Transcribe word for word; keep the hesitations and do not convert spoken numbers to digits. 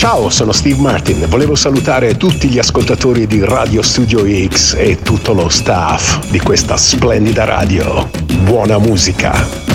Ciao, sono Steve Martin. Volevo salutare tutti gli ascoltatori di Radio Studio X e tutto lo staff di questa splendida radio. Buona musica.